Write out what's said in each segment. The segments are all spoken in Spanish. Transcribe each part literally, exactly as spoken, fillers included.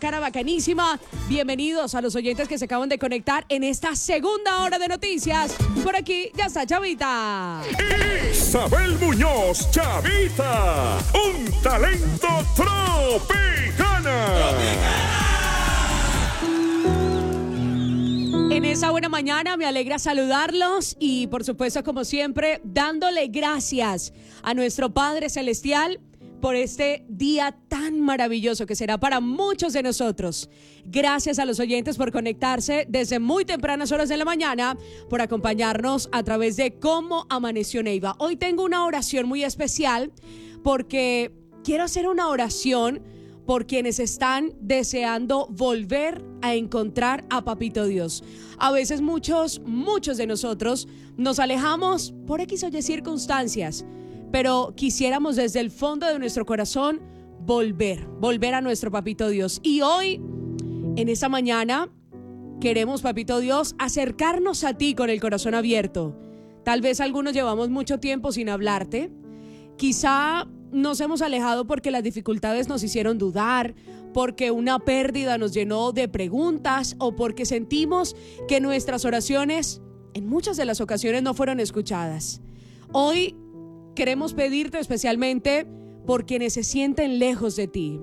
bacana, bacanísima. Bienvenidos a los oyentes que se acaban de conectar en esta segunda hora de noticias. Por aquí ya está Chavita. Isabel Muñoz, Chavita, un talento tropicana. En esa buena mañana me alegra saludarlos y por supuesto, como siempre, dándole gracias a nuestro Padre Celestial por este día tan maravilloso que será para muchos de nosotros. Gracias a los oyentes por conectarse desde muy tempranas horas de la mañana, por acompañarnos a través de Cómo Amaneció Neiva. Hoy tengo una oración muy especial porque quiero hacer una oración por quienes están deseando volver a encontrar a Papito Dios. A veces muchos, muchos de nosotros nos alejamos por X o Y circunstancias, pero quisiéramos desde el fondo de nuestro corazón volver, volver a nuestro Papito Dios. Y hoy, en esta mañana, queremos, Papito Dios, acercarnos a ti con el corazón abierto. Tal vez algunos llevamos mucho tiempo sin hablarte. Quizá nos hemos alejado porque las dificultades nos hicieron dudar, porque una pérdida nos llenó de preguntas o porque sentimos que nuestras oraciones en muchas de las ocasiones no fueron escuchadas. Hoy queremos pedirte especialmente por quienes se sienten lejos de ti,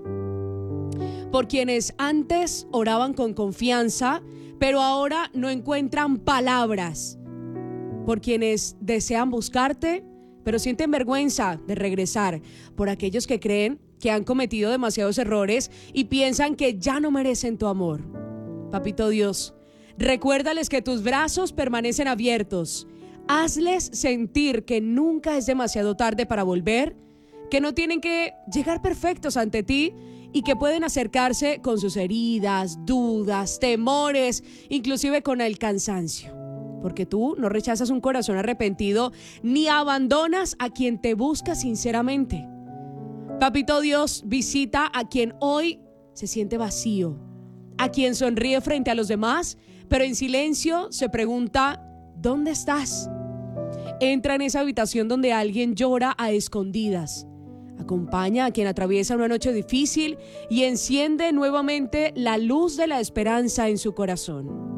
por quienes antes oraban con confianza, pero ahora no encuentran palabras, por quienes desean buscarte, pero sienten vergüenza de regresar, por aquellos que creen que han cometido demasiados errores y piensan que ya no merecen tu amor. Papito Dios, recuérdales que tus brazos permanecen abiertos. Hazles sentir que nunca es demasiado tarde para volver, que no tienen que llegar perfectos ante ti y que pueden acercarse con sus heridas, dudas, temores, inclusive con el cansancio. Porque tú no rechazas un corazón arrepentido ni abandonas a quien te busca sinceramente. Papito Dios, visita a quien hoy se siente vacío, a quien sonríe frente a los demás, pero en silencio se pregunta, ¿dónde estás? Entra en esa habitación donde alguien llora a escondidas. Acompaña a quien atraviesa una noche difícil y enciende nuevamente la luz de la esperanza en su corazón.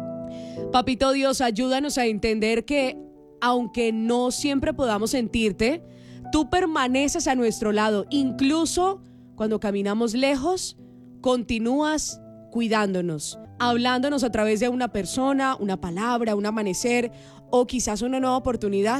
Papito Dios, ayúdanos a entender que, aunque no siempre podamos sentirte, tú permaneces a nuestro lado. Incluso cuando caminamos lejos, continúas cuidándonos, hablándonos a través de una persona, una palabra, un amanecer o quizás una nueva oportunidad.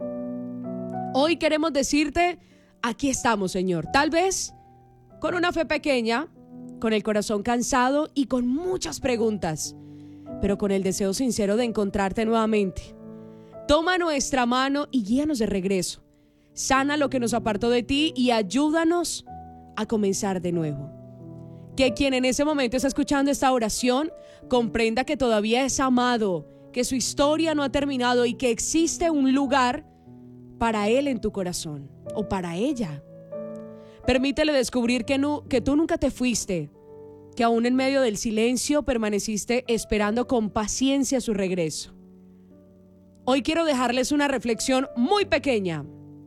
Hoy queremos decirte, aquí estamos, Señor. Tal vez con una fe pequeña, con el corazón cansado y con muchas preguntas, pero con el deseo sincero de encontrarte nuevamente. Toma nuestra mano y guíanos de regreso. Sana lo que nos apartó de ti y ayúdanos a comenzar de nuevo. Que quien en ese momento está escuchando esta oración comprenda que todavía es amado, que su historia no ha terminado y que existe un lugar para él en tu corazón o para ella. Permítele descubrir que, no, que tú nunca te fuiste, que aún en medio del silencio permaneciste esperando con paciencia su regreso. Hoy quiero dejarles una reflexión muy pequeña.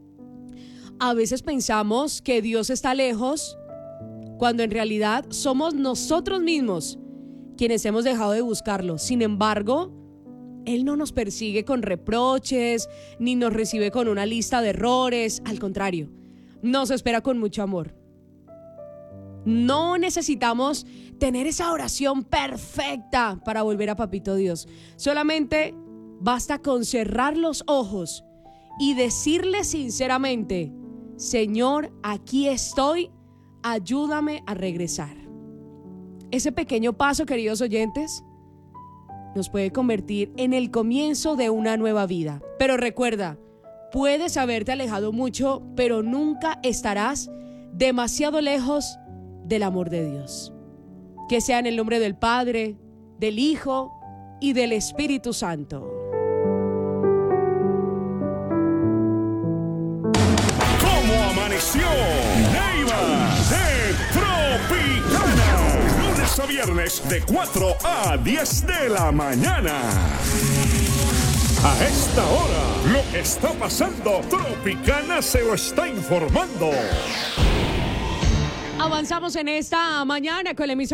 A veces pensamos que Dios está lejos, cuando en realidad somos nosotros mismos quienes hemos dejado de buscarlo. Sin embargo, Él no nos persigue con reproches, ni nos recibe con una lista de errores. Al contrario, nos espera con mucho amor. No necesitamos tener esa oración perfecta para volver a Papito Dios. Solamente basta con cerrar los ojos y decirle sinceramente, Señor, aquí estoy, ayúdame a regresar. Ese pequeño paso, queridos oyentes, nos puede convertir en el comienzo de una nueva vida. Pero recuerda, puedes haberte alejado mucho, pero nunca estarás demasiado lejos del amor de Dios. Que sea en el nombre del Padre, del Hijo y del Espíritu Santo. ¿Cómo amaneció Neiva de Tropicana? Lunes a viernes de cuatro a diez de la mañana. A esta hora, lo que está pasando, Tropicana se lo está informando. Avanzamos en esta mañana con la emisora